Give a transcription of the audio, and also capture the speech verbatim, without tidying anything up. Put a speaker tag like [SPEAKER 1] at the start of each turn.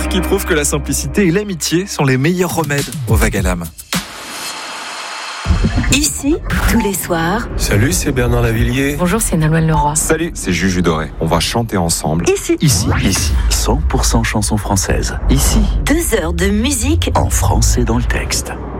[SPEAKER 1] Preuve qui prouve que la simplicité et l'amitié sont les meilleurs remèdes aux vagues à l'âme.
[SPEAKER 2] Ici, tous les soirs.
[SPEAKER 3] Salut, c'est Bernard Lavillier.
[SPEAKER 4] Bonjour, c'est Nolwenn Leroy.
[SPEAKER 5] Salut, c'est Juju Doré. On va chanter ensemble.
[SPEAKER 2] Ici.
[SPEAKER 6] Ici, ici, cent pour cent chansons françaises. Ici,
[SPEAKER 2] Deux heures de musique
[SPEAKER 6] en français dans le texte.